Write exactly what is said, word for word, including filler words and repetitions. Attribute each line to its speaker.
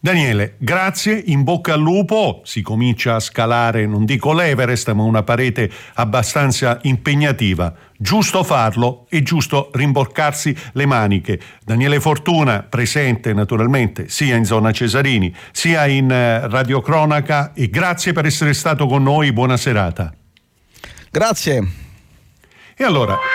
Speaker 1: Daniele, grazie, in bocca al lupo, si comincia a scalare, non dico l'Everest, ma una parete abbastanza impegnativa. Giusto farlo e giusto rimboccarsi le maniche. Daniele Fortuna, presente naturalmente sia in Zona Cesarini, sia in Radio Cronaca, e grazie per essere stato con noi, buona serata.
Speaker 2: Grazie.
Speaker 1: E allora...